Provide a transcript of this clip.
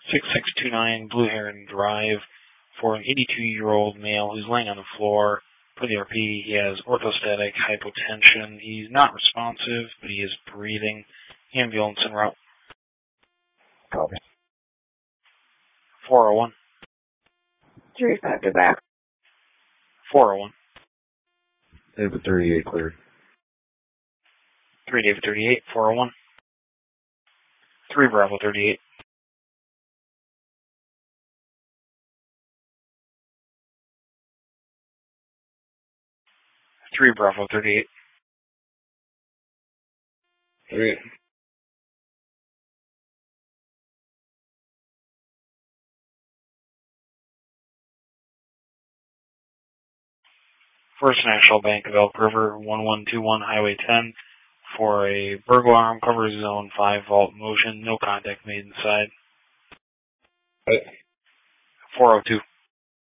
6629 Blue Heron Drive for an 82-year-old male who's laying on the floor. For the RP, he has orthostatic hypotension. He's not responsive, but he is breathing. Ambulance en route. Copy. 401. 3-5 to back. 401. David 38 cleared. 3 David 38, 401. 3 Bravo 38. 3 Bravo 38. 3. First National Bank of Elk River, 1121 Highway 10, for a burglar alarm, cover zone 5 vault motion, no contact made inside. 402.